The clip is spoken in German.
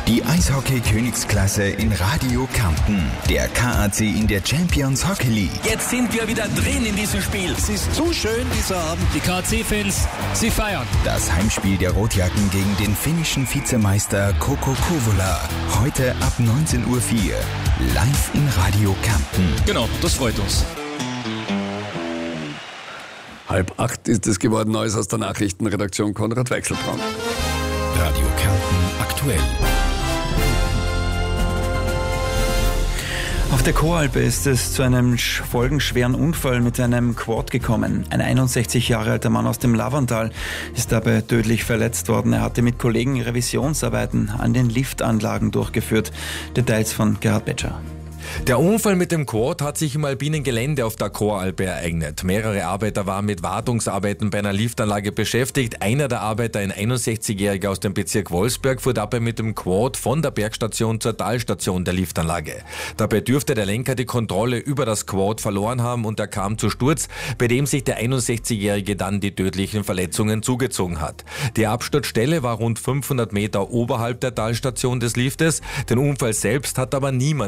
Die Eishockey-Königsklasse in Radio Kärnten. Der KAC in der Champions Hockey League. Jetzt sind wir wieder drin in diesem Spiel. Es ist so schön, dieser Abend. Die KAC-Fans, sie feiern. Das Heimspiel der Rotjacken gegen den finnischen Vizemeister KK Kouvola. Heute ab 19:04 Uhr. Live in Radio Kärnten. Genau, das freut uns. 7:30 ist es geworden. Neues aus der Nachrichtenredaktion, Konrad Weichselbraun. Radio Kärnten aktuell. Auf der Choralpe ist es zu einem folgenschweren Unfall mit einem Quad gekommen. Ein 61 Jahre alter Mann aus dem Lavantal ist dabei tödlich verletzt worden. Er hatte mit Kollegen Revisionsarbeiten an den Liftanlagen durchgeführt. Details von Gerhard Betscher. Der Unfall mit dem Quad hat sich im alpinen Gelände auf der Choralpe ereignet. Mehrere Arbeiter waren mit Wartungsarbeiten bei einer Liftanlage beschäftigt. Einer der Arbeiter, ein 61-Jähriger aus dem Bezirk Wolfsberg, fuhr dabei mit dem Quad von der Bergstation zur Talstation der Liftanlage. Dabei dürfte der Lenker die Kontrolle über das Quad verloren haben und er kam zu Sturz, bei dem sich der 61-Jährige dann die tödlichen Verletzungen zugezogen hat. Die Absturzstelle war rund 500 Meter oberhalb der Talstation des Liftes. Den Unfall selbst hat aber niemand